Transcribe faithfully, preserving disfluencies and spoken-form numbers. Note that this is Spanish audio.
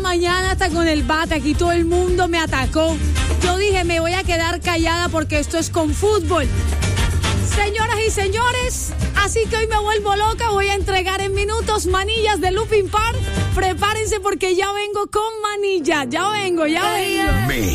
mañana hasta con el bate, aquí todo el mundo me atacó. Yo dije, me voy a quedar callada porque esto es con fútbol. Señoras y señores, así que hoy me vuelvo loca, voy a entregar en minutos manillas de Looping Park. Prepárense porque ya vengo con manilla, ya vengo, ya vengo.